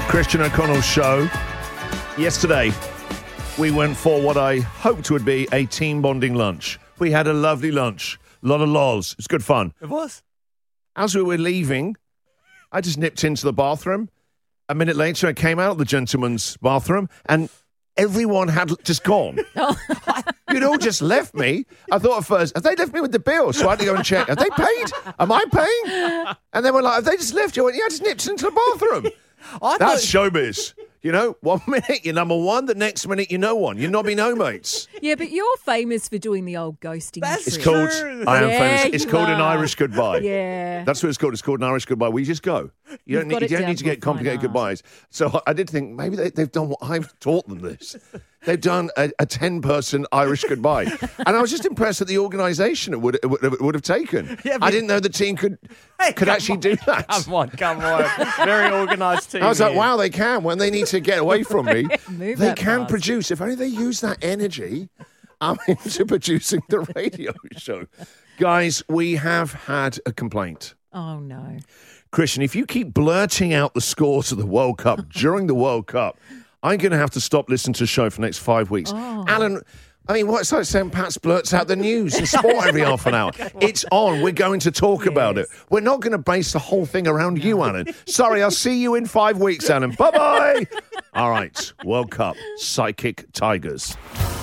Christian O'Connell's show. Yesterday, we went for what I hoped would be a team bonding lunch. We had a lovely lunch. A lot of lols. It was good fun. It was. As we were leaving, I just nipped into the bathroom. A minute later, I came out of the gentleman's bathroom and everyone had just gone. You'd all just left me. I thought at first, have they left me with the bill? So I had to go and check. Have they paid? Am I paying? And they were like, have they just left you? I went, yeah, I just nipped into the bathroom. That's showbiz. You know, 1 minute you're number one, the next minute you're no one. You're nobby no mates. Yeah, but you're famous for doing the old ghosting. It's trick. called, I am Yeah, famous. It's you called an are. Irish goodbye. Yeah. That's what it's called. It's called an Irish goodbye. We just go. You don't got need it down to to a get complicated fine art. goodbyes. So I did think maybe they've done what I've taught them this. They've done a 10-person Irish goodbye. And I was just impressed at the organisation it would have taken. Yeah, I didn't know the team could actually do that. Come on. Very organised team. I was like, here. wow, they can. When they need to get away from me, Move they that can fast. produce. If only they use that energy, I'm into producing the radio show. Guys, we have had a complaint. Oh, no. Christian, if you keep blurting out the scores of the World Cup during the World Cup, I'm going to have to stop listening to the show for the next 5 weeks. Oh. Alan, I mean, it's like saying Pat blurts out the news and sport every half an hour. It's on. We're going to talk about it. We're not going to base the whole thing around you, Alan. Sorry, I'll see you in 5 weeks, Alan. Bye-bye. All right, World Cup, Psychic Tigers.